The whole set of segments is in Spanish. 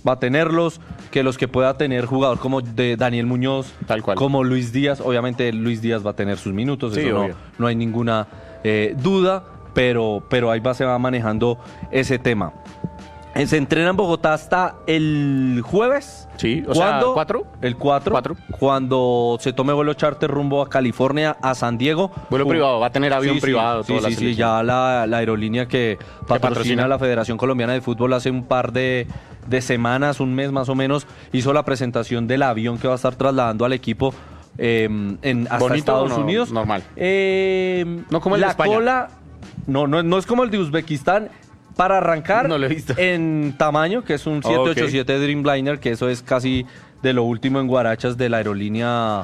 va a tenerlos, que los que pueda tener jugador como de Daniel Muñoz, Tal cual. como Luis Díaz. Obviamente Luis Díaz va a tener sus minutos, Sí, eso obvio. no hay ninguna duda, pero ahí se va manejando ese tema. Se entrena en Bogotá hasta el jueves. Sí, o sea, ¿4? El 4. 4. Cuando se tome vuelo charter rumbo a California, a San Diego. Vuelo privado, va a tener avión Sí, privado. Sí, toda la sí, selección. ya la aerolínea que patrocina la Federación Colombiana de Fútbol hace un par de semanas, un mes más o menos, hizo la presentación del avión que va a estar trasladando al equipo hasta ¿Bonito Estados o no? Unidos. Normal. No como el de la España. cola, no es como el de Uzbekistán. Para arrancar, No lo he visto. en tamaño, que es un 787 Dreamliner, que eso es casi de lo último en guarachas de la aerolínea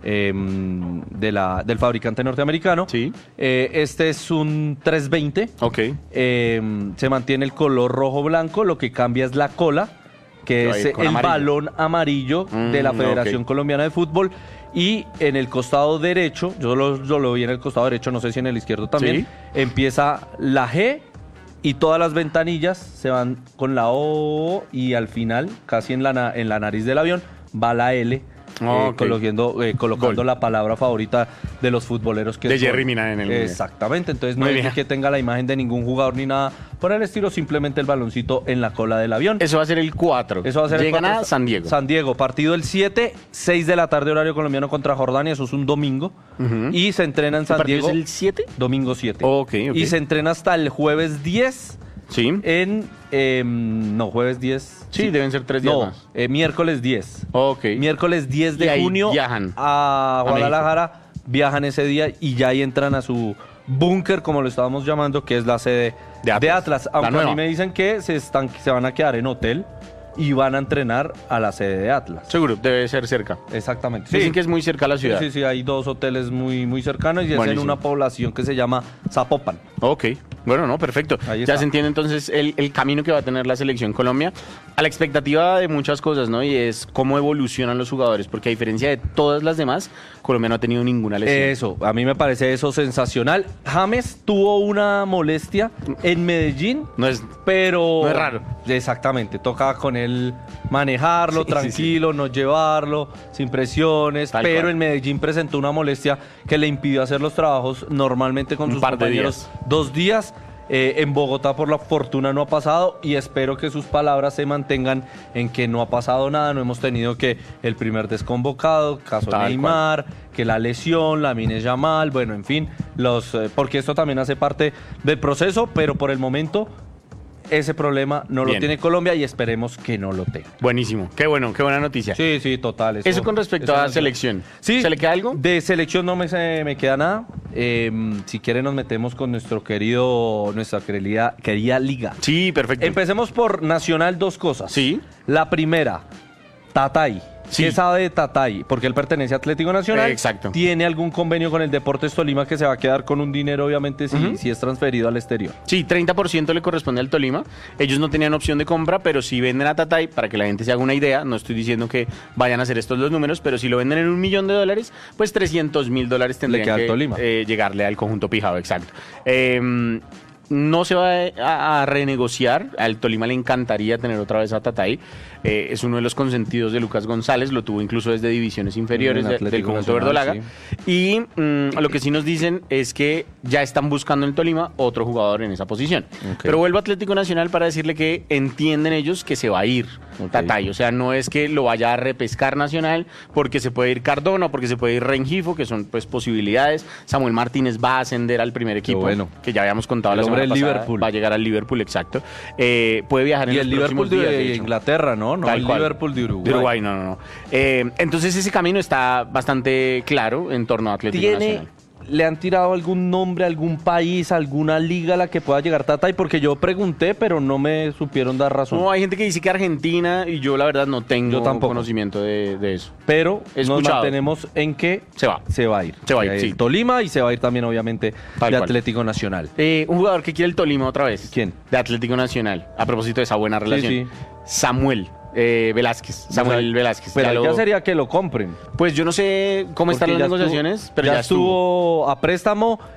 del fabricante norteamericano. Sí. Este es un 320. Ok. Se mantiene el color rojo-blanco, lo que cambia es la cola, que va a es ir con el amarillo. balón amarillo de la Federación ok. Colombiana de Fútbol. Y en el costado derecho, yo lo vi en el costado derecho, no sé si en el izquierdo también, Sí. empieza la G y todas las ventanillas se van con la O y al final, casi en la nariz del avión, va la L. Ok. Colocando Gol. la palabra favorita de los futboleros que De es gol. Jerry Mina en el Mundial. Exactamente, entonces no Muy es bien. que tenga la imagen de ningún jugador ni nada por el estilo, simplemente el baloncito en la cola del avión. Eso va a ser el 4. Eso va a ser el Llegan 4. a San Diego. San Diego, partido el 7, 6 de la tarde horario colombiano contra Jordania, eso es un domingo. Y se entrena en San partido Diego es el 7? domingo 7. Ok. Y se entrena hasta el jueves 10 Sí. jueves 10. Sí, deben ser 3 días No, más. miércoles 10. Ok. Miércoles 10 Y de ahí junio viajan a Guadalajara, viajan ese día y ya ahí entran a su búnker, como lo estábamos llamando, que es la sede De Atlas. Aunque La a nueva. mí me dicen que se van a quedar en hotel y van a entrenar a la sede de Atlas. Seguro, debe ser cerca. Exactamente. Dicen que es muy cerca a la ciudad. Sí, hay 2 hoteles muy, muy cercanos y es en Buenísimo. una población que se llama Zapopan. Ok, bueno, no, perfecto. Ahí Ya está. se entiende entonces el camino que va a tener la selección Colombia a la expectativa de muchas cosas, ¿no? Y es cómo evolucionan los jugadores, porque a diferencia de todas las demás, Colombia no ha tenido ninguna lesión. Eso, a mí me parece eso sensacional. James tuvo una molestia en Medellín, No es pero... No es raro. Exactamente, toca con él manejarlo, Sí, sí, tranquilo, no llevarlo, sin presiones, Tal pero cual. en Medellín presentó una molestia que le impidió hacer los trabajos normalmente con Un sus par de compañeros. días. 2 días. En Bogotá por la fortuna no ha pasado y espero que sus palabras se mantengan en que no ha pasado nada, no hemos tenido que el primer desconvocado, caso Tal Neymar, que la lesión, la Lamine Yamal, bueno, en fin, porque esto también hace parte del proceso, pero por el momento ese problema no Bien. lo tiene Colombia y esperemos que no lo tenga. Buenísimo, qué bueno, qué buena noticia. Sí, total. Eso con respecto eso a no es- selección. Sí. ¿Se le queda algo? De selección no me queda nada. Si quieren nos metemos con nuestra querida liga. Sí, perfecto. Empecemos por Nacional, 2 cosas. Sí. La primera, Tatay. Sí. ¿Qué sabe de Tatay? Porque él pertenece a Atlético Nacional. Exacto. ¿Tiene algún convenio con el Deportes Tolima que se va a quedar con un dinero, obviamente, si es transferido al exterior? Sí, 30% le corresponde al Tolima. Ellos no tenían opción de compra, pero si venden a Tatay, para que la gente se haga una idea, no estoy diciendo que vayan a hacer estos los números, pero si lo venden en $1 millón, pues $300,000 tendrían queda al que Tolima. llegarle al conjunto Pijao, exacto. No se va a renegociar. Al Tolima le encantaría tener otra vez a Tatay. Es uno de los consentidos de Lucas González. Lo tuvo incluso desde divisiones inferiores En del Atlético conjunto Nacional, verdolaga. Y lo que sí nos dicen es que ya están buscando en Tolima otro jugador en esa posición. Ok. Pero vuelvo a Atlético Nacional para decirle que entienden ellos que se va a ir Ok. Tatay. O sea, no es que lo vaya a repescar Nacional porque se puede ir Cardona o porque se puede ir Rengifo, que son pues posibilidades. Samuel Martínez va a ascender al primer equipo, bueno. que ya habíamos contado El la hombre semana del pasada. Liverpool. Va a llegar al Liverpool, exacto. Puede viajar en Y los el Liverpool próximos días, de hecho. Inglaterra, ¿no? No Tal el cual. Liverpool de Uruguay. De Uruguay, no. Entonces ese camino está bastante claro en torno a Atlético Nacional. ¿Le han tirado algún nombre, algún país, alguna liga a la que pueda llegar Tatay? Porque yo pregunté, pero no me supieron dar razón. No, hay gente que dice que Argentina y yo la verdad no tengo Yo tampoco. conocimiento de eso. Pero He nos escuchado. mantenemos en que Se va. se va a ir. Se va a ir, sí. Tolima y se va a ir también, obviamente, Tal de cual. Atlético Nacional. Un jugador que quiere el Tolima otra vez. ¿Quién? De Atlético Nacional. A propósito de esa buena relación. sí. Samuel Velázquez. Samuel Velázquez. Pero Ya ya lo- sería que lo compren. Pues yo no sé cómo están Porque las ya negociaciones, pero ya estuvo. estuvo a préstamo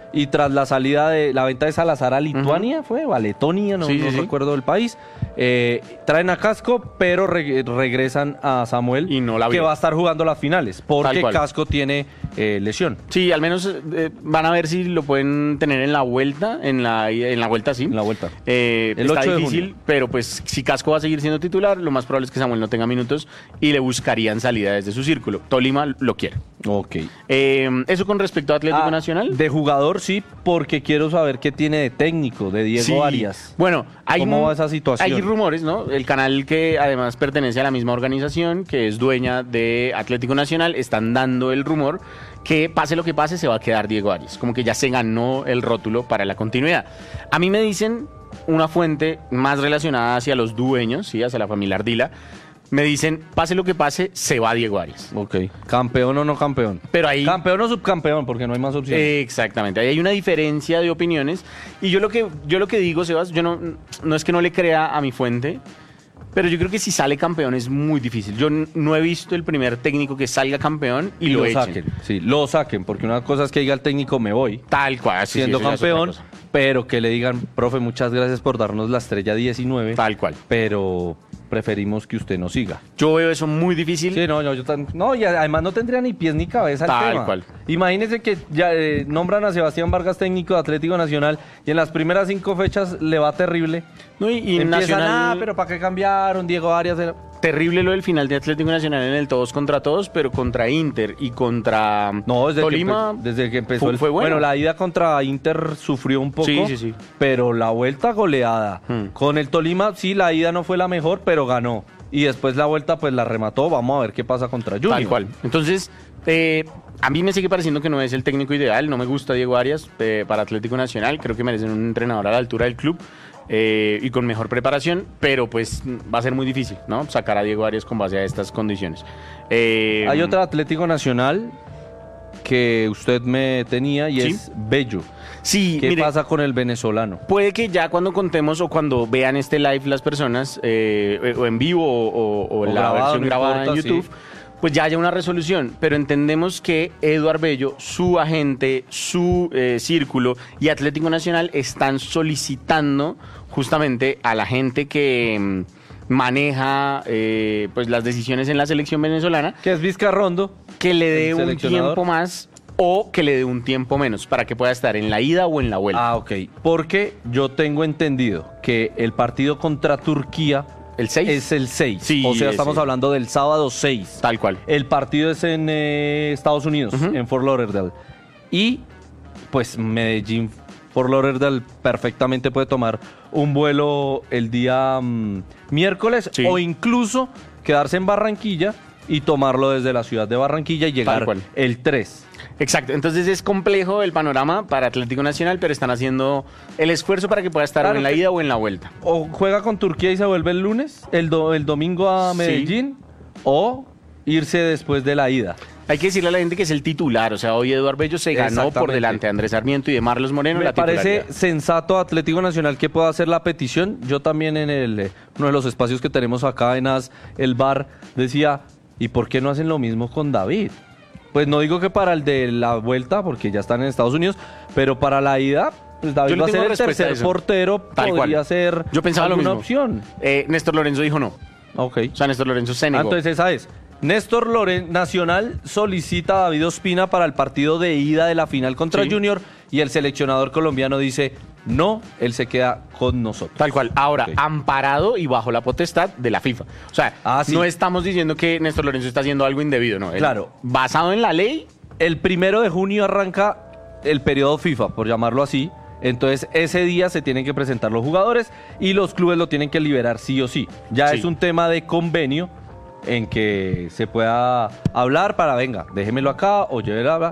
y tras la salida de la venta de Salazar a Lituania, fue a Letonia, no recuerdo el país, traen a Casco, pero regresan a Samuel, y no la que va a estar jugando las finales, porque Casco tiene lesión. Sí, al menos van a ver si lo pueden tener en la vuelta, en la vuelta sí. En la vuelta. Está difícil, pero pues si Casco va a seguir siendo titular, lo más probable es que Samuel no tenga minutos y le buscarían salida desde su círculo. Tolima lo quiere. Ok. Eso con respecto a Atlético Nacional. De jugador sí, porque quiero saber qué tiene de técnico, de Diego Arias. Bueno, ¿cómo va esa situación? Hay rumores, ¿no? El canal que además pertenece a la misma organización, que es dueña de Atlético Nacional, están dando el rumor que pase lo que pase se va a quedar Diego Arias, como que ya se ganó el rótulo para la continuidad. A mí me dicen una fuente más relacionada hacia los dueños, ¿sí? Hacia la familia Ardila, me dicen, pase lo que pase, se va Diego Arias. Ok. ¿Campeón o no campeón? Pero ahí... ¿Campeón o subcampeón? Porque no hay más opciones. Exactamente. Ahí hay una diferencia de opiniones. Y yo lo que digo, Sebas, yo no es que no le crea a mi fuente, pero yo creo que si sale campeón es muy difícil. Yo no he visto el primer técnico que salga campeón y lo saquen. Sí, lo saquen, porque una cosa es que diga el técnico, me voy. Tal cual. Siendo campeón, pero que le digan, profe, muchas gracias por darnos la estrella 19. Tal cual. Pero preferimos que usted no siga. Yo veo eso muy difícil. Sí, no, y además no tendría ni pies ni cabeza el tema. Tal cual. Imagínense que ya nombran a Sebastián Vargas técnico de Atlético Nacional y en las primeras 5 fechas le va terrible. No, y Nacional, pero ¿para qué cambiaron? Diego Arias terrible lo del final de Atlético Nacional en el todos contra todos, pero contra Inter y contra Tolima. Desde que empezó fue bueno. La ida contra Inter sufrió un poco, sí. Pero la vuelta goleada. Con el Tolima, sí, la ida no fue la mejor, pero ganó. Y después la vuelta, pues la remató. Vamos a ver qué pasa contra Junior. Tal cual. Entonces, a mí me sigue pareciendo que no es el técnico ideal. No me gusta Diego Arias para Atlético Nacional. Creo que merecen un entrenador a la altura del club. Y con mejor preparación, pero pues va a ser muy difícil, ¿no? Sacar a Diego Arias con base a estas condiciones. Hay otro Atlético Nacional que usted me tenía y es Bello. Sí, ¿Qué pasa con el venezolano? Puede que ya cuando contemos o cuando vean este live las personas, o en vivo o la versión grabada en YouTube, pues ya haya una resolución, pero entendemos que Eduard Bello, su agente, su círculo y Atlético Nacional están solicitando justamente a la gente que maneja pues las decisiones en la selección venezolana, que es Vizcarrondo, que le dé un tiempo más o que le dé un tiempo menos para que pueda estar en la ida o en la vuelta. Ok, porque yo tengo entendido que el partido contra Turquía ¿El 6? Es el 6. Sí, o sea, estamos hablando del sábado 6. Tal cual. El partido es en Estados Unidos, en Fort Lauderdale. Y pues Medellín, Fort Lauderdale perfectamente puede tomar un vuelo el día miércoles o incluso quedarse en Barranquilla y tomarlo desde la ciudad de Barranquilla y llegar el 3. Exacto, entonces es complejo el panorama para Atlético Nacional, pero están haciendo el esfuerzo para que pueda estar en la ida o en la vuelta. O juega con Turquía y se vuelve el lunes, el domingo a Medellín, o irse después de la ida. Hay que decirle a la gente que es el titular, o sea, hoy Eduard Bello se ganó por delante de Andrés Sarmiento y de Marlos Moreno la titularidad. Me parece sensato a Atlético Nacional que pueda hacer la petición. Yo también en uno de los espacios que tenemos acá en el bar decía, ¿y por qué no hacen lo mismo con David? Pues no digo que para el de la vuelta, porque ya están en Estados Unidos, pero para la ida, pues David va a ser el tercer portero, podría ser alguna opción. Néstor Lorenzo dijo no. Ok. O sea, Néstor Lorenzo se negó. Entonces esa es. Néstor Lorenzo Nacional solicita a David Ospina para el partido de ida de la final contra Junior y el seleccionador colombiano dice no, él se queda con nosotros. Tal cual. Ahora, amparado y bajo la potestad de la FIFA. O sea, no estamos diciendo que Néstor Lorenzo está haciendo algo indebido, ¿no? Claro. Basado en la ley. El 1 de junio arranca el periodo FIFA, por llamarlo así. Entonces, ese día se tienen que presentar los jugadores y los clubes lo tienen que liberar sí o sí. Ya es un tema de convenio en que se pueda hablar para, venga, déjemelo acá o llévela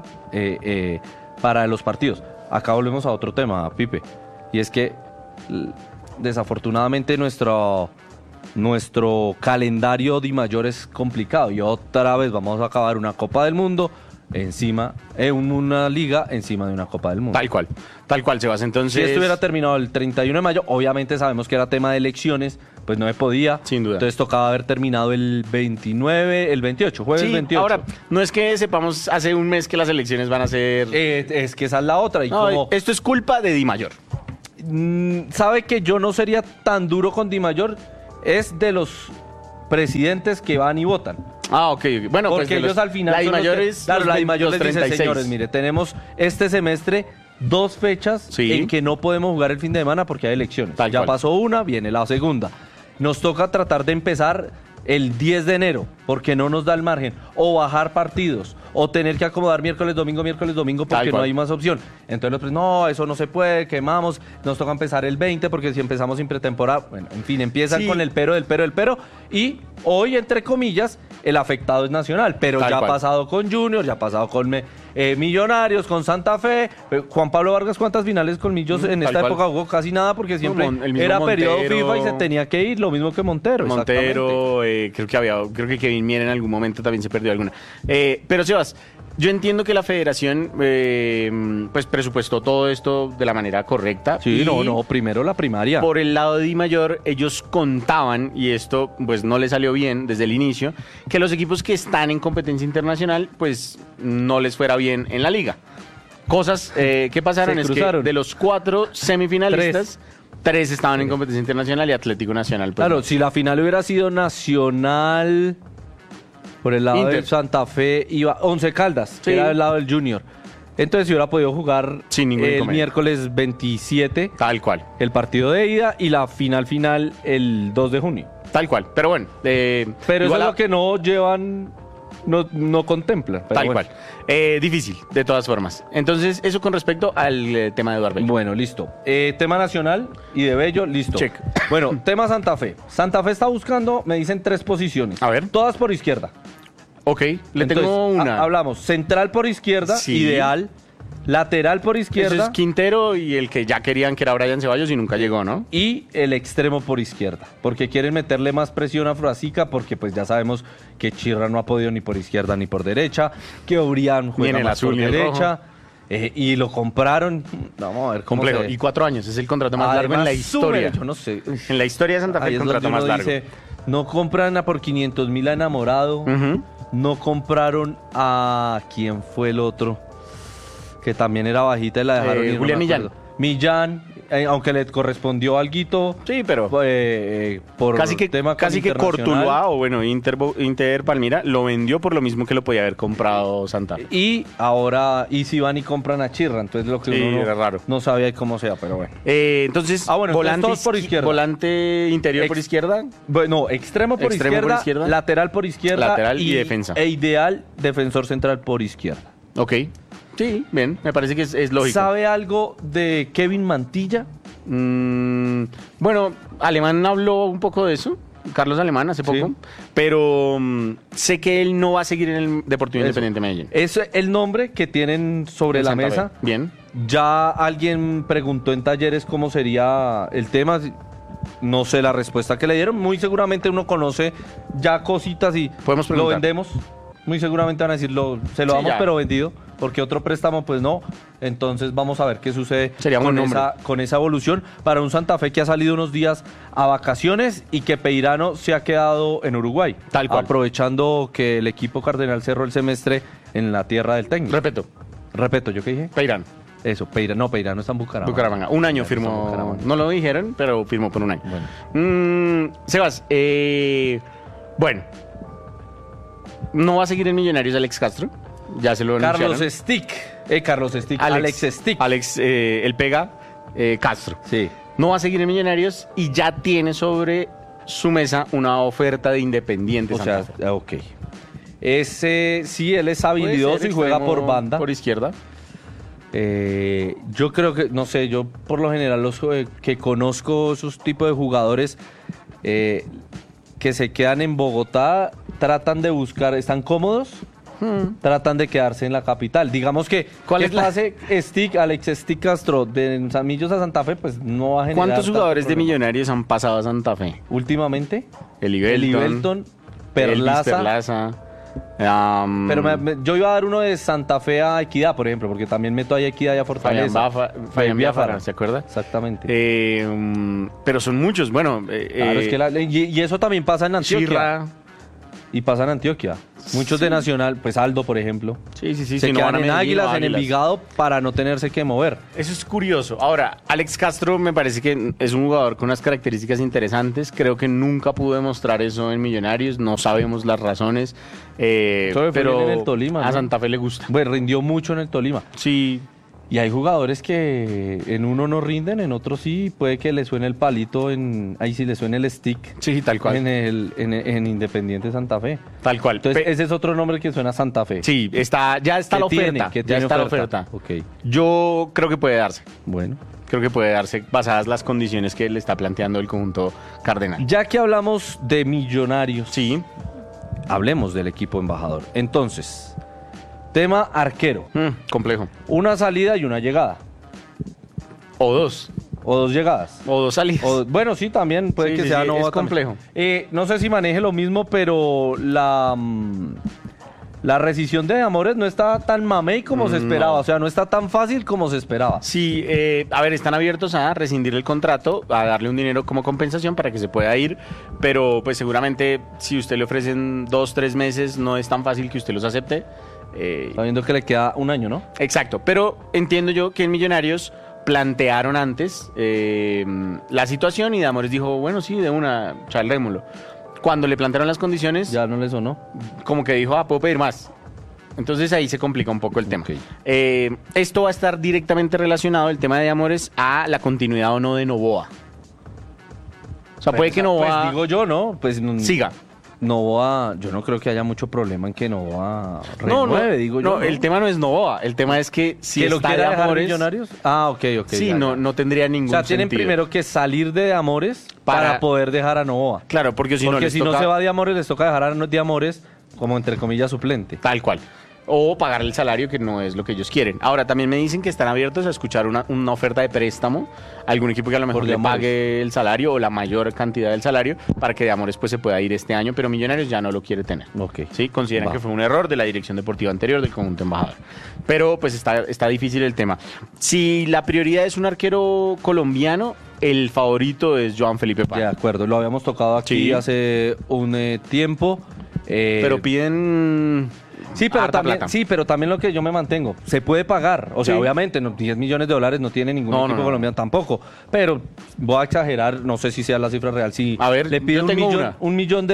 para los partidos. Acá volvemos a otro tema, Pipe, y es que desafortunadamente nuestro calendario de mayor es complicado y otra vez vamos a acabar una Copa del Mundo encima, una liga encima de una Copa del Mundo. Tal cual, Sebas. Entonces, si esto hubiera terminado el 31 de mayo, obviamente sabemos que era tema de elecciones, pues no se podía. Sin duda. Entonces tocaba haber terminado el 29, el 28, jueves Sí, 28. ahora, no es que sepamos hace un mes que las elecciones van a ser... Es que esa es la otra. Y No, como, esto es culpa de Di Mayor. sabe que yo no sería tan duro con Di Mayor, es de los presidentes que van y votan. Ah, ok. Bueno, Porque pues ellos al final la Di son los Mayor que- es claro, los la Di Mayor les dice, 36. señores, mire, tenemos este semestre 2 fechas Sí. en que no podemos jugar el fin de semana porque hay elecciones. Tal Ya cual. pasó una, viene la segunda. Nos toca tratar de empezar el 10 de enero porque no nos da el margen. O bajar partidos. O tener que acomodar miércoles, domingo porque Tal no cual. hay más opción. Entonces, pues, no, eso no se puede, quemamos. Nos toca empezar el 20 porque si empezamos sin pretemporada, bueno, en fin, empiezan Sí. con el pero, del pero, del pero. Y hoy, entre comillas, el afectado es Nacional. Pero Tal ya cual. ha pasado con Junior, ya ha pasado con Millonarios, con Santa Fe. Juan Pablo Vargas, ¿cuántas finales con Millos en tal esta cual. época jugó? Casi nada porque siempre El mismo era periodo Montero. FIFA y se tenía que ir, lo mismo que Montero. Montero, creo que Kevin Mier en algún momento también se perdió alguna. Pero Sebas, yo entiendo que la federación pues presupuestó todo esto de la manera correcta. Sí, y no, primero la primaria. Por el lado de Di Mayor, ellos contaban, y esto pues no le salió bien desde el inicio, que los equipos que están en competencia internacional pues no les fuera bien en la liga. Cosas que pasaron Se es que cruzaron. de los 4 semifinalistas, 3 estaban en competencia internacional y Atlético Nacional. Pues, Claro, no. si la final hubiera sido Nacional por el lado Inter. de Santa Fe, iba Once Caldas, Sí. que era del lado del Junior. Entonces se hubiera podido jugar Sin ningún el inconveniente. miércoles 27 Tal cual. el partido de ida y la final el 2 de junio. Tal cual. Pero bueno. Pero eso igual es lo que no llevan, no contemplan. pero Tal bueno. cual. Difícil, de todas formas. Entonces, eso con respecto al tema de Eduardo Bello. Bueno, listo. Tema nacional y de Bello, listo. Check. Bueno, tema Santa Fe. Santa Fe está buscando, me dicen 3 posiciones. A ver. Todas por izquierda. Ok, le tengo Entonces, una. hablamos central por izquierda, Sí. ideal. Lateral por Eso izquierda es Quintero y el que ya querían que era Brian Ceballos y nunca llegó, ¿no? y el extremo por izquierda. Porque quieren meterle más presión a Frasica porque pues ya sabemos que Chirra no ha podido ni por izquierda ni por derecha, que Obrián Ni juega en el más azul por ni el derecha. Y lo compraron. Vamos a ver cómo Complejo. se ve. Y 4 años, es el contrato más largo en la Además, historia. yo no sé. En la historia de Santa Fe, Ahí el es contrato donde más uno largo. dice, no compran a por 500.000 a Enamorado. Ujú. No compraron a... ¿Quién fue el otro? Que también era bajita y la dejaron ir, no Julián me Millán. acuerdo. Millán, aunque le correspondió alguito Sí, pero por casi que Internacional. Cortuluá o bueno, Inter Palmira lo vendió por lo mismo que lo podía haber comprado Santa Fe. Y ahora, y si van y compran a Chirra, entonces lo que Sí, uno era raro. no sabía cómo sea, pero bueno. Entonces, Bueno, volante, todos por izquierda. volante interior por Ex- izquierda. Bueno, extremo por, Extremo por izquierda, izquierda. lateral por izquierda Lateral y defensa. E ideal, defensor central por izquierda. Ok. Sí, bien, me parece que es lógico. ¿Sabe algo de Kevin Mantilla? Bueno, Alemán habló un poco de eso, Carlos Alemán hace poco, Sí. pero sé que él no va a seguir en el Deportivo Eso. Independiente Medellín. Es el nombre que tienen sobre En la Santa Fe. mesa. Bien. Ya alguien preguntó en talleres cómo sería el tema. No sé la respuesta que le dieron. Muy seguramente uno conoce ya cositas y Podemos lo preguntar. vendemos. Muy seguramente van a decir, se lo Sí, damos ya. pero vendido. Porque otro préstamo, pues no. Entonces vamos a ver qué sucede Sería buen nombre. con esa evolución para un Santa Fe que ha salido unos días a vacaciones y que Peirano se ha quedado en Uruguay. Tal cual. Aprovechando que el equipo cardenal cerró el semestre en la tierra del técnico. Repeto, ¿yo qué dije? Peirán, Eso, Peirano está en Bucaramanga. Bucaramanga. Un año Está en firmó. Bucaramanga. No lo dijeron, pero firmó por un año. Bueno. Sebas, bueno. ¿No va a seguir en Millonarios Alex Castro? Ya se lo anunciaron. Carlos Stick. Alex Stick. Alex, el pega Castro. Sí. No va a seguir en Millonarios y ya tiene sobre su mesa una oferta de Independiente O sea, Santa Fe. ok. Ese, sí, él es Puede habilidoso ser y juega extremo por banda. Por izquierda. Yo creo que, no sé, yo por lo general los que conozco esos tipos de jugadores que se quedan en Bogotá, tratan de buscar, están cómodos, tratan de quedarse en la capital. Digamos que, ¿Cuál ¿qué es la- pase Alex Stick Castro de San Millos a Santa Fe? Pues no va a generar ¿Cuántos tanto jugadores de problema. Millonarios han pasado a Santa Fe? Últimamente, Elibelton, Elibelton, Elvis Perlaza, Perlaza, Pero yo iba a dar uno de Santa Fe a Equidad, por ejemplo, porque también meto ahí a Equidad y a Fortaleza. Fabián Biafara, ¿se acuerda? Exactamente. Pero son muchos, bueno. Claro, es que y eso también pasa en Antioquia. Chirra. Y pasa en Antioquia. Muchos de Nacional, pues Aldo, por ejemplo. Sí. Se quedan en Águilas, en Envigado, para no tenerse que mover. Eso es curioso. Ahora, Alex Castro me parece que es un jugador con unas características interesantes. Creo que nunca pudo demostrar eso en Millonarios. No sabemos las razones. Pero en el Tolima, a ¿no? Santa Fe le gusta. Pues rindió mucho en el Tolima. Sí. Y hay jugadores que en uno no rinden, en otro sí. Puede que le suene el palito, ahí sí le suene el stick. Sí, tal cual. En Independiente Santa Fe. Tal cual. Entonces, ese es otro nombre que suena a Santa Fe. Sí, ya está la oferta. Ya está la oferta. Okay. Yo creo que puede darse. Bueno. Creo que puede darse basadas las condiciones que le está planteando el conjunto cardenal. Ya que hablamos de Millonarios, sí, hablemos del equipo embajador. Entonces, tema arquero. Complejo. Una salida y una llegada. O dos. O dos llegadas. O dos salidas. Bueno, sí, también puede que sea es complejo. No sé si maneje lo mismo, pero la rescisión de Amores no está tan mamey como se esperaba. O sea, no está tan fácil como se esperaba. Sí, a ver, están abiertos a rescindir el contrato, a darle un dinero como compensación para que se pueda ir, pero pues seguramente si usted le ofrecen 2-3 meses no es tan fácil que usted los acepte. Sabiendo que le queda un año, ¿no? Exacto, pero entiendo yo que en Millonarios plantearon antes la situación y Amores dijo, bueno, sí, de una, charlémoslo. Cuando le plantearon las condiciones, ya no le sonó. Como que dijo, puedo pedir más. Entonces ahí se complica un poco el tema. Okay. Esto va a estar directamente relacionado, el tema de Amores, a la continuidad o no de Novoa. O sea, puede que Novoa... Pues digo yo, ¿no? Pues siga. Novoa, yo no creo que haya mucho problema en que Novoa renueve, digo yo. No, el tema no es Novoa, el tema es que si ¿Que está lo quiera de Amores... Millonarios? Ah, ok. Sí, no tendría ningún sentido. O sea, tienen primero que salir de Amores para poder dejar a Novoa. Claro, porque si no se va de Amores, les toca dejar a de Amores como entre comillas suplente. Tal cual. O pagar el salario, que no es lo que ellos quieren. Ahora, también me dicen que están abiertos a escuchar una oferta de préstamo, algún equipo que a lo mejor le pague el salario o la mayor cantidad del salario para que de Amores pues se pueda ir este año, pero Millonarios ya no lo quiere tener. Okay. ¿Sí? Consideran que fue un error de la dirección deportiva anterior del conjunto embajador. Pero pues está difícil el tema. Si la prioridad es un arquero colombiano, el favorito es Joan Felipe Parra. De acuerdo, lo habíamos tocado aquí hace un tiempo. Pero piden... Sí, pero también lo que yo me mantengo, se puede pagar. O sea, obviamente, $10 millones no tiene ningún equipo colombiano tampoco. Pero voy a exagerar, no sé si sea la cifra real. Si a ver, le piden $1 millón,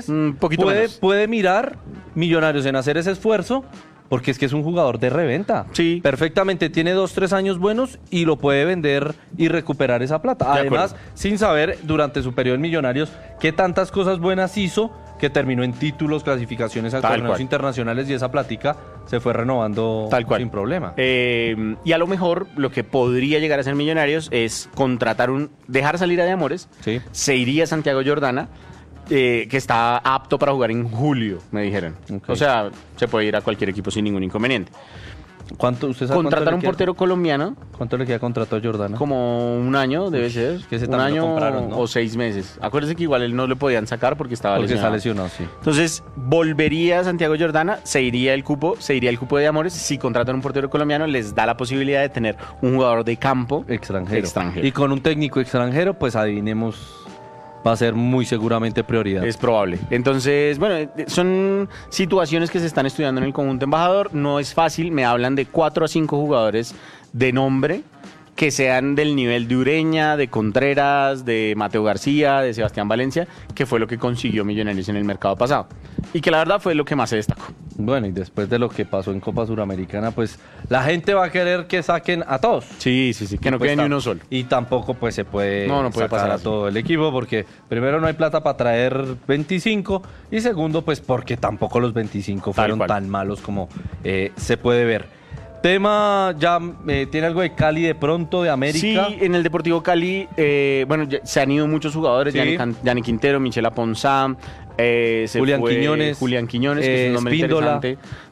puede mirar Millonarios en hacer ese esfuerzo. Porque es que es un jugador de reventa. Sí. Perfectamente, tiene 2-3 años buenos y lo puede vender y recuperar esa plata. Además, sin saber durante su periodo en Millonarios qué tantas cosas buenas hizo, que terminó en títulos, clasificaciones a torneos internacionales y esa plática se fue renovando sin problema. Y a lo mejor lo que podría llegar a ser Millonarios es dejar salir a De Amores, se iría a Santiago Jordana, que está apto para jugar en julio, me dijeron. O sea, se puede ir a cualquier equipo sin ningún inconveniente. Contratar a un portero colombiano. ¿Cuánto le queda contrato a Jordana? Como un año, debe ser. Que un año compraron, ¿no? O 6 meses. Acuérdense que igual él no le podían sacar porque estaba lesionado. Sí. Entonces, volvería a Santiago Jordana, se iría el cupo de Amores. Si contratan un portero colombiano, les da la posibilidad de tener un jugador de campo extranjero. Y con un técnico extranjero, pues adivinemos... Va a ser muy seguramente prioridad. Es probable. Entonces, bueno, son situaciones que se están estudiando en el conjunto embajador. No es fácil. Me hablan de 4 a 5 jugadores de nombre que sean del nivel de Ureña, de Contreras, de Mateo García, de Sebastián Valencia, que fue lo que consiguió Millonarios en el mercado pasado. Y que la verdad fue lo que más se destacó. Bueno, y después de lo que pasó en Copa Suramericana, pues la gente va a querer que saquen a todos. Sí, que no quede ni uno solo. Y tampoco pues se puede, puede sacar pasar a todo el equipo, porque primero no hay plata para traer 25 y segundo pues porque tampoco los 25 fueron tan malos como se puede ver. Tema, ¿tiene algo de Cali de pronto, de América? Sí, en el Deportivo Cali, se han ido muchos jugadores, Yanni Quintero, Michel Aponzá, Julián Quiñones, que es un nombre interesante.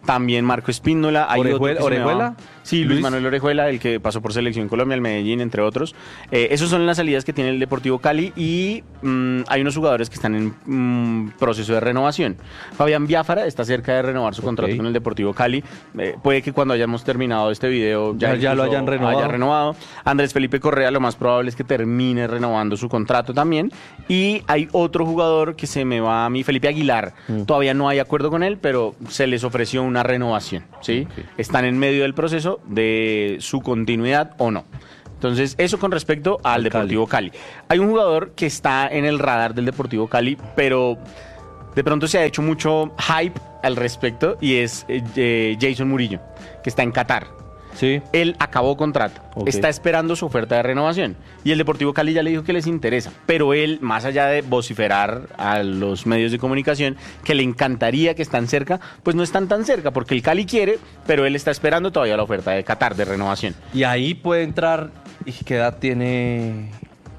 también Marco Espíndola. Hay ¿Orejuela? Sí, Luis Manuel Orejuela, el que pasó por Selección Colombia, el Medellín, entre otros. Esos son las salidas que tiene el Deportivo Cali y hay unos jugadores que están en proceso de renovación. Fabián Biafara está cerca de renovar su contrato con el Deportivo Cali. Puede que cuando hayamos terminado este video ya lo hayan renovado. Andrés Felipe Correa, lo más probable es que termine renovando su contrato también. Y hay otro jugador que se me va a mí, Felipe Aguilar. Todavía no hay acuerdo con él, pero se les ofreció una renovación, ¿sí? Están en medio del proceso de su continuidad o no. Entonces, eso con respecto al Deportivo Cali. Hay un jugador que está en el radar del Deportivo Cali, pero de pronto se ha hecho mucho hype al respecto y es Jason Murillo, que está en Qatar. Sí. Él acabó contrato, está esperando su oferta de renovación y el Deportivo Cali ya le dijo que les interesa, pero él, más allá de vociferar a los medios de comunicación que le encantaría que están cerca, pues no están tan cerca porque el Cali quiere, pero él está esperando todavía la oferta de Qatar de renovación. Y ahí puede entrar, ¿y qué edad tiene?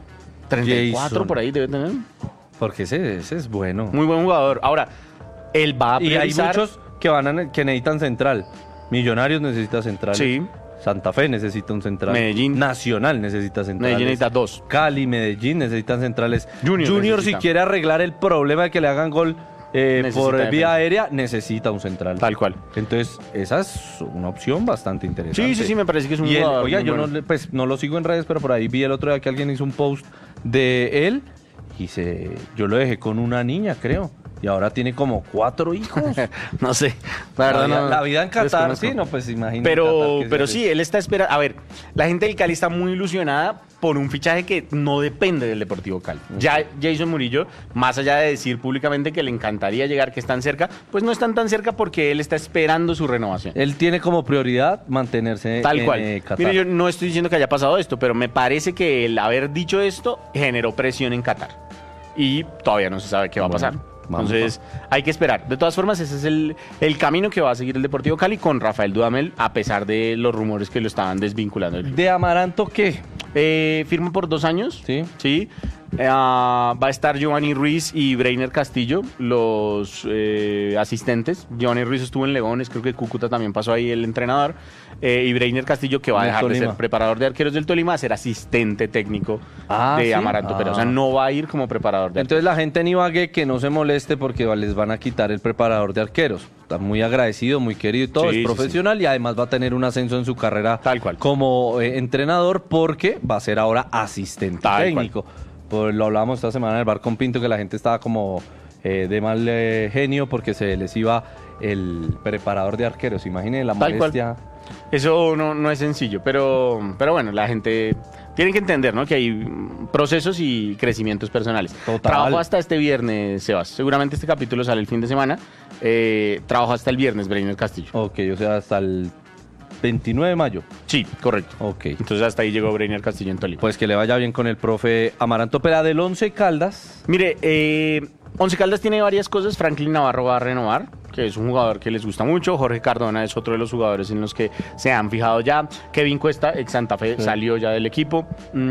34 Jason? Por ahí debe tener. Porque ese es bueno. Muy buen jugador. Ahora, él va a priorizar. Y hay muchos que necesitan central. Millonarios necesita central. Sí. Santa Fe necesita un central. Medellín. Nacional necesita centrales. Medellín necesita 2. Cali, Medellín necesitan centrales. Junior si quiere arreglar el problema de que le hagan gol por vía aérea, necesita un central. Tal cual. Entonces, esa es una opción bastante interesante. Sí, me parece que es un jugador. Oiga, yo no lo sigo en redes, pero por ahí vi el otro día que alguien hizo un post de él y yo lo dejé con una niña, creo. Y ahora tiene como 4 hijos. No sé. La verdad la vida en Qatar, sí, no, pues imagínate. Pero sí, él está esperando. A ver, la gente del Cali está muy ilusionada por un fichaje que no depende del Deportivo Cali. Ya Jason Murillo, más allá de decir públicamente que le encantaría llegar, que están cerca, pues no están tan cerca porque él está esperando su renovación. Él tiene como prioridad mantenerse tal cual. Qatar. Mire, yo no estoy diciendo que haya pasado esto, pero me parece que el haber dicho esto generó presión en Qatar. Y todavía no se sabe qué va a pasar. Entonces, hay que esperar. De todas formas, ese es el camino que va a seguir el Deportivo Cali con Rafael Dudamel, a pesar de los rumores que lo estaban desvinculando. ¿De Amaranto qué? Firma por 2 años. Sí. Va a estar Giovanni Ruiz y Breiner Castillo, los asistentes. Giovanni Ruiz estuvo en Leones, creo que Cúcuta también pasó ahí el entrenador. Y Breiner Castillo, que va a dejar de ser preparador de arqueros del Tolima, a ser asistente técnico de Amaranto. Pero, o sea, no va a ir como preparador de arqueros. Entonces la gente en Ibagué que no se moleste porque les van a quitar el preparador de arqueros. Está muy agradecido, muy querido y todo, es profesional y además va a tener un ascenso en su carrera tal cual como entrenador porque va a ser ahora asistente técnico. Pues lo hablábamos esta semana en el bar con Pinto, que la gente estaba como de mal genio porque se les iba el preparador de arqueros. Imaginen la molestia. Eso no es sencillo, pero bueno, la gente tiene que entender, ¿no? Que hay procesos y crecimientos personales. Total. Trabajo hasta este viernes, Sebas. Seguramente este capítulo sale el fin de semana. Trabajo hasta el viernes, Breiner Castillo. Ok, o sea, hasta el 29 de mayo. Sí, correcto. Ok. Entonces hasta ahí llegó Breiner Castillo en Tolima. Pues que le vaya bien con el profe Amaranto. Pero del Once Caldas. Mire, Once Caldas tiene varias cosas. Franklin Navarro va a renovar, que es un jugador que les gusta mucho. Jorge Cardona es otro de los jugadores en los que se han fijado ya. Kevin Cuesta, ex Santa Fe, salió ya del equipo.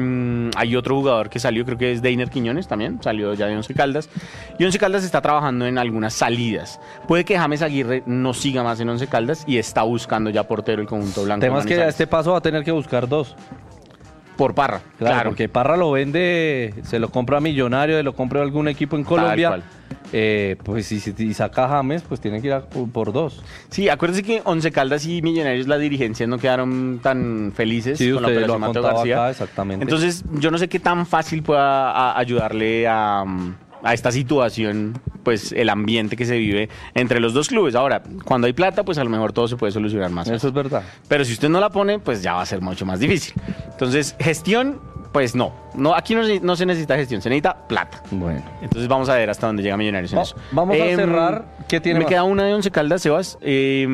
Hay otro jugador que salió, creo que es Deiner Quiñones también, salió ya de Once Caldas. Y Once Caldas está trabajando en algunas salidas. Puede que James Aguirre no siga más en Once Caldas y está buscando ya portero el conjunto blanco. Temas que a este paso va a tener que buscar 2. Por Parra, claro. Porque Parra lo vende, se lo compra a Millonario, se lo compra a algún equipo en Colombia. Pues si saca a James, pues tiene que ir por 2. Sí, acuérdense que Once Caldas y Millonarios, las dirigencias no quedaron tan felices con la operación Mateo García. Acá, exactamente. Entonces, yo no sé qué tan fácil pueda ayudarle a esta situación, pues el ambiente que se vive entre los dos clubes. Ahora, cuando hay plata, pues a lo mejor todo se puede solucionar más fácil. Eso es verdad. Pero si usted no la pone, pues ya va a ser mucho más difícil. Entonces, gestión, pues no, aquí no se necesita gestión, se necesita plata. Bueno. Entonces vamos a ver hasta dónde llega Millonarios en eso. Vamos a cerrar. ¿Qué tiene Me más? queda una de Once Caldas, Sebas. Se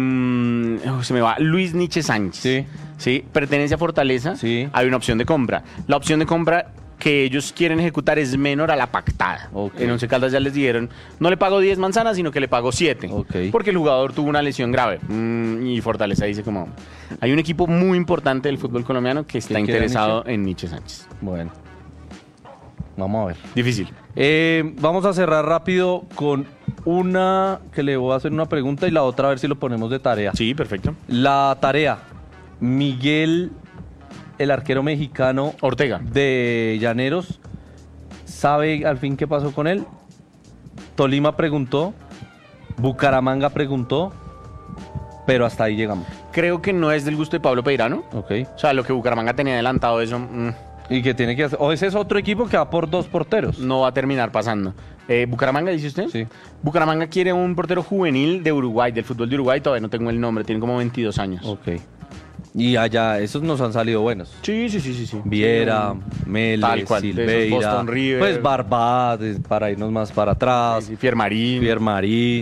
me va Luis Nietzsche Sánchez. Sí. Pertenece a Fortaleza. Sí. Hay una opción de compra. La opción de compra que ellos quieren ejecutar es menor a la pactada. En Once Caldas ya les dijeron, no le pago 10 manzanas, sino que le pago 7. Porque el jugador tuvo una lesión grave. Y Fortaleza dice como, hay un equipo muy importante del fútbol colombiano que está interesado en Nietzsche Sánchez. Bueno, vamos a ver. Difícil. Vamos a cerrar rápido con una que le voy a hacer una pregunta y la otra a ver si lo ponemos de tarea. Sí, perfecto. La tarea, Miguel, el arquero mexicano Ortega. de Llaneros, ¿sabe al fin qué pasó con él? Tolima preguntó, Bucaramanga preguntó, pero hasta ahí llegamos. Creo que no es del gusto de Pablo Peirano. Ok. O sea, lo que Bucaramanga tenía adelantado, eso ¿Y qué tiene que hacer? O ese es otro equipo que va por 2 porteros. no va a terminar pasando. ¿Bucaramanga, dice usted? Sí. Bucaramanga quiere un portero juvenil de Uruguay, del fútbol de Uruguay, todavía no tengo el nombre, tiene como 22 años. Ok. Y allá, esos nos han salido buenos. Sí. Viera, Sí, Mele, tal cual, de esos Silveira, Boston River. pues Barbat, para irnos más para atrás, Fiermarín. Pierre Marín.